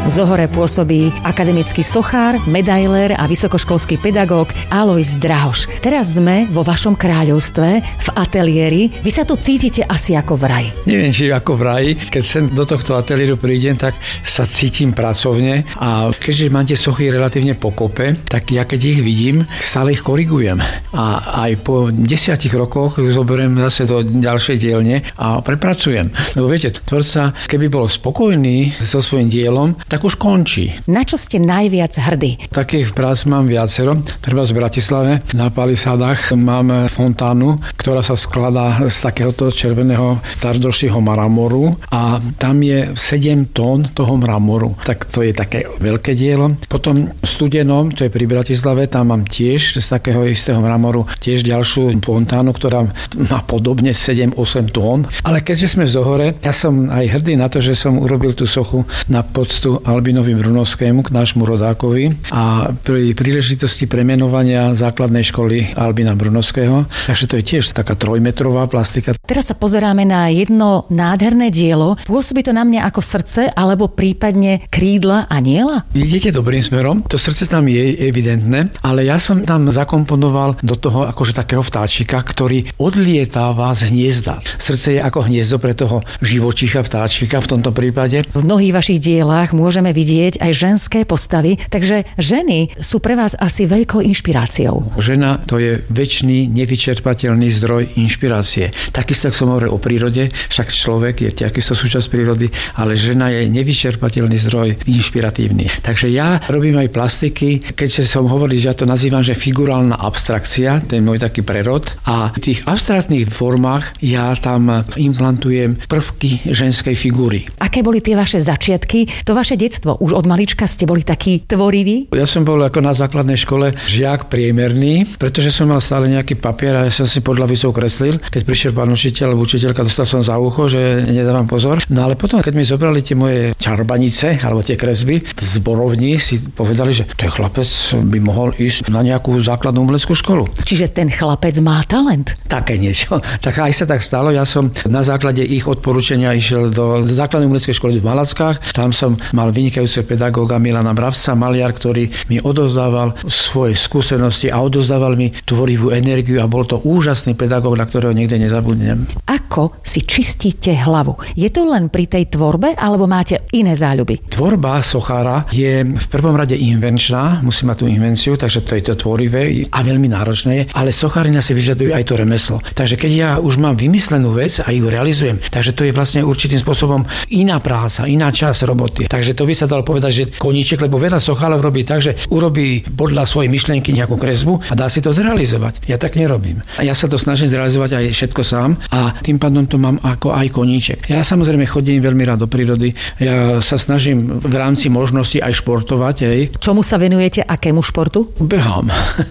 V Zohore pôsobí akademický sochár, medailér a vysokoškolský pedagóg Alojz Drahoš. Teraz sme vo vašom kráľovstve v ateliéri. Vy sa tu cítite asi ako v raji. Neviem, či ako v raji. Keď sem do tohto ateliéru prídem, tak sa cítim pracovne a keďže máte sochy relatívne pokope, tak ja keď ich vidím, stále ich korigujem. A aj po 10 rokoch zoberiem zase do ďalšej dielne a prepracujem. Lebo viete, tvorca, keby bol spokojný so svojím dielom, tak už končí. Na čo ste najviac hrdí? Takých prác mám viacero. Treba v Bratislave na palisádach mám fontánu, ktorá sa skladá z takéhoto červeného tardošieho mramoru a tam je 7 tón toho mramoru. Tak to je také veľké dielo. Potom v Studenom, to je pri Bratislave, tam mám tiež z takého istého mramoru tiež ďalšiu fontánu, ktorá má podobne 7-8 tón. Ale keďže sme v Zohore, ja som aj hrdý na to, že som urobil tú sochu na poctu Albinovi Brunovskému, k nášmu rodákovi a pri príležitosti premenovania základnej školy Albina Brunovského. Takže to je tiež taká 3-metrová plastika. Teraz sa pozeráme na jedno nádherné dielo. Pôsobí to na mňa ako srdce alebo prípadne krídla anjela? Idete dobrým smerom. To srdce tam je evidentné, ale ja som tam zakomponoval do toho akože takého vtáčika, ktorý odlietáva z hniezda. Srdce je ako hniezdo pre toho živočícha vtáčika v tomto prípade. V mnohých vašich dielách môžeme vidieť aj ženské postavy, takže ženy sú pre vás asi veľkou inšpiráciou. Žena to je večný, nevyčerpateľný zdroj inšpirácie. Takisto, ak som hovoril o prírode, však človek je takisto súčasť prírody, ale žena je nevyčerpateľný zdroj inšpiratívny. Takže ja robím aj plastiky, keďže som hovoril, že ja to nazývam, že figurálna abstrakcia, ten môj taký prerod, a v tých abstraktných formách ja tam implantujem prvky ženskej figúry. Aké boli tie vaše začiatky? To vaše detstvo, už od malička ste boli takí tvoriví? Ja som bol ako na základnej škole žiak priemerný, pretože som mal stále nejaký papier a ja som si podľa vysov kreslil. Keď prišiel pán učiteľ alebo učiteľka, dostal som za ucho, že nedávam pozor. No ale potom, keď mi zobrali tie moje čarbanice alebo tie kresby v zborovni, si povedali, že ten chlapec by mohol ísť na nejakú základnú umeleckú školu. Čiže ten chlapec má talent? Také niečo. Tak aj sa tak stalo. Ja som na základe ich odporúčania išiel do základnej umeleckej školy v Malackách. Tam som mal vynikajúceho pedagóga Milana Bravca, maliar, ktorý mi odovzdával svoje skúsenosti a odovzdával mi tvorivú energiu a bol to úžasný pedagóg, na ktorého nikdy nezabudnem. Ako si čistíte hlavu? Je to len pri tej tvorbe, alebo máte iné záľuby? Tvorba sochára je v prvom rade invenčná, musí mať tú invenciu, takže to je to tvorivé a veľmi náročné, ale sochárina si vyžaduje aj to remeslo. Takže keď ja už mám vymyslenú vec a ju realizujem, takže to je vlastne určitým spôsobom iná práca, iná časť roboty. Takže to by sa dalo povedať, že koníček, lebo veľa sochárov robí tak, že urobí podľa svojej myšlienky nejakú kresbu a dá si to zrealizovať. Ja tak nerobím. A ja sa to snažím zrealizovať aj všetko sám a tým pádom to mám ako aj koníček. Ja samozrejme chodím veľmi rád do prírody. Ja sa snažím v rámci možnosti aj športovať. Čomu sa venujete, akému športu? Behám.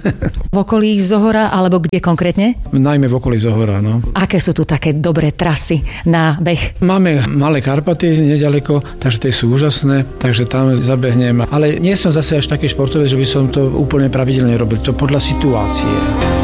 V okolí Zohora alebo kde konkrétne? Najmä v okolí Zohora, no. Aké sú tu také dobré trasy na beh? Máme Malé Karpaty nedaleko, takže tie sú úžasné, takže tam zabehnem. Ale nie som zase až taký športovec, že by som to úplne pravidelne robil. To podľa situácie.